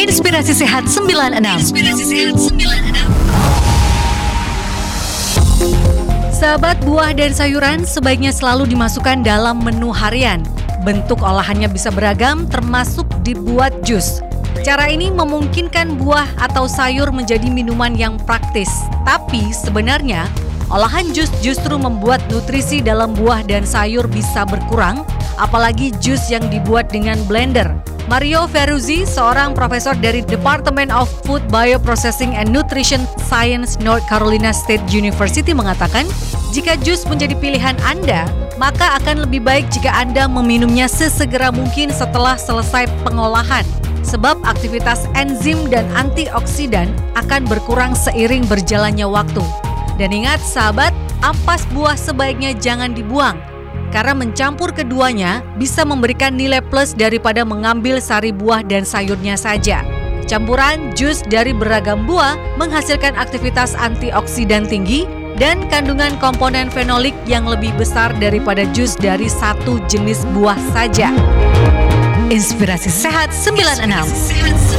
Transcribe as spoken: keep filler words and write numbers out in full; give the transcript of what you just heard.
Inspirasi Sehat sembilan puluh enam. Inspirasi Sehat sembilan puluh enam. Sahabat, buah dan sayuran sebaiknya selalu dimasukkan dalam menu harian. Bentuk olahannya bisa beragam, termasuk dibuat jus. Cara ini memungkinkan buah atau sayur menjadi minuman yang praktis. Tapi sebenarnya, olahan jus justru membuat nutrisi dalam buah dan sayur bisa berkurang, apalagi jus yang dibuat dengan blender. Mario Ferruzzi, seorang profesor dari Department of Food Bioprocessing and Nutrition Science North Carolina State University mengatakan, jika jus menjadi pilihan Anda, maka akan lebih baik jika Anda meminumnya sesegera mungkin setelah selesai pengolahan, sebab aktivitas enzim dan antioksidan akan berkurang seiring berjalannya waktu. Dan ingat sahabat, ampas buah sebaiknya jangan dibuang, karena mencampur keduanya bisa memberikan nilai plus daripada mengambil sari buah dan sayurnya saja. Campuran jus dari beragam buah menghasilkan aktivitas antioksidan tinggi dan kandungan komponen fenolik yang lebih besar daripada jus dari satu jenis buah saja. Inspirasi Sehat sembilan puluh enam.